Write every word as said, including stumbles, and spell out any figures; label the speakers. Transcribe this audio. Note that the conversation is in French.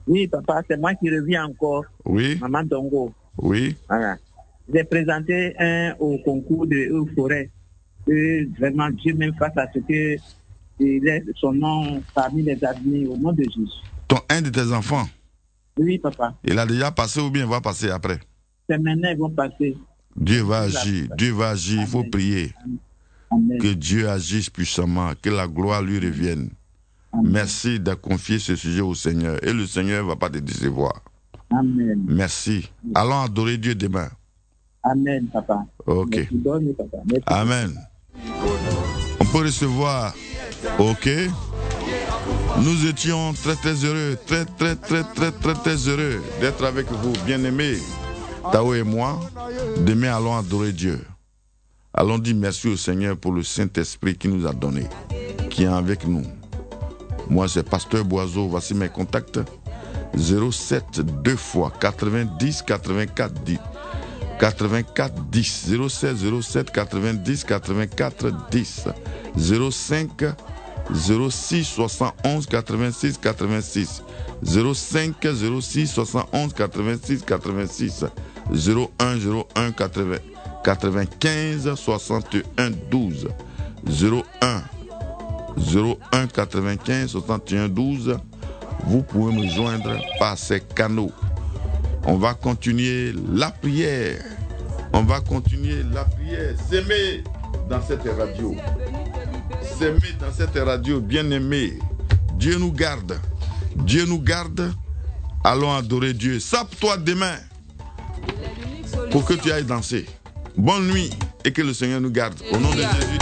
Speaker 1: Oui, papa, c'est moi qui reviens encore.
Speaker 2: Oui.
Speaker 1: Maman Dongo.
Speaker 2: Oui.
Speaker 1: Voilà. J'ai présenté un au concours de forêt. Et vraiment, Dieu même face à ce que il est son nom parmi les admis au nom de Jésus.
Speaker 2: Ton un de tes enfants?
Speaker 1: Oui, papa.
Speaker 2: Il a déjà passé ou bien il va passer après?
Speaker 1: C'est maintenant, ils vont passer.
Speaker 2: Dieu va agir, Dieu va agir, il faut prier.
Speaker 1: Amen.
Speaker 2: Que Dieu agisse puissamment, que la gloire lui revienne.
Speaker 1: Amen.
Speaker 2: Merci de confier ce sujet au Seigneur et le Seigneur ne va pas te décevoir.
Speaker 1: Amen.
Speaker 2: Merci. Allons adorer Dieu demain.
Speaker 1: Amen, papa.
Speaker 2: Ok.
Speaker 1: Merci, bonne, papa. Merci.
Speaker 2: Amen. On peut recevoir. Ok. Nous étions très très heureux, très très très très très très heureux d'être avec vous, bien-aimés, Tao et moi. Demain, allons adorer Dieu. Allons dire merci au Seigneur pour le Saint-Esprit qui nous a donné, qui est avec nous. Moi, c'est Pasteur Boiseau. Voici mes contacts. zéro sept deux fois quatre-vingt-dix quatre-vingt-quatre dix. quatre-vingt-quatre dix. zéro sept zéro sept quatre-vingt-dix quatre-vingt-quatre dix. zéro cinq zéro six soixante-onze quatre-vingt-six quatre-vingt-six. zéro cinq zéro six soixante-onze quatre-vingt-six quatre-vingt-six. zéro un zéro un quatre-vingt-quinze soixante et un douze. zéro un zéro un quatre-vingt-quinze soixante et un douze. Vous pouvez me joindre par ces canaux. On va continuer la prière. On va continuer la prière. S'aimer dans cette radio. S'aimer dans cette radio, bien-aimé. Dieu nous garde. Dieu nous garde. Allons adorer Dieu. Sape-toi demain pour que tu ailles danser. Bonne nuit et que le Seigneur nous garde. Au nom de Jésus.